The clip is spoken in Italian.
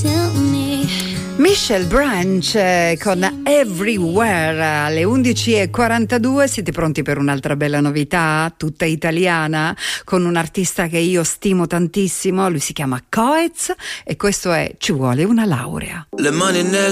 Michelle Branch con Everywhere alle 11:42. Siete pronti per un'altra bella novità, tutta italiana, con un artista che io stimo tantissimo. Lui si chiama Coez e questo è Ci vuole una laurea. Le mani nel